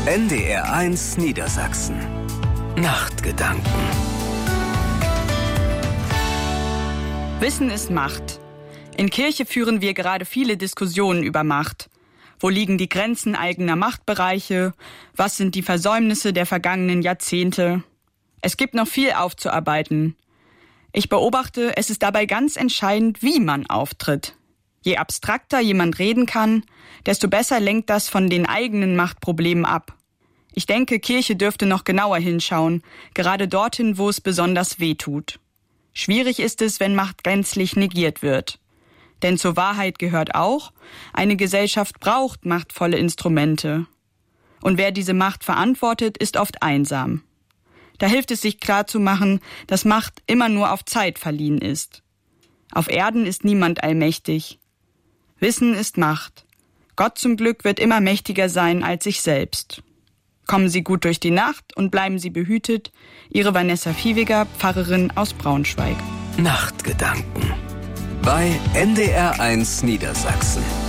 NDR1 Niedersachsen. Nachtgedanken. Wissen ist Macht. In Kirche führen wir gerade viele Diskussionen über Macht. Wo liegen die Grenzen eigener Machtbereiche? Was sind die Versäumnisse der vergangenen Jahrzehnte? Es gibt noch viel aufzuarbeiten. Ich beobachte, es ist dabei ganz entscheidend, wie man auftritt. Je abstrakter jemand reden kann, desto besser lenkt das von den eigenen Machtproblemen ab. Ich denke, Kirche dürfte noch genauer hinschauen, gerade dorthin, wo es besonders weh tut. Schwierig ist es, wenn Macht gänzlich negiert wird. Denn zur Wahrheit gehört auch, eine Gesellschaft braucht machtvolle Instrumente. Und wer diese Macht verantwortet, ist oft einsam. Da hilft es sich klarzumachen, dass Macht immer nur auf Zeit verliehen ist. Auf Erden ist niemand allmächtig. Wissen ist Macht. Gott zum Glück wird immer mächtiger sein als sich selbst. Kommen Sie gut durch die Nacht und bleiben Sie behütet. Ihre Vanessa Viehweger, Pfarrerin aus Braunschweig. Nachtgedanken bei NDR1 Niedersachsen.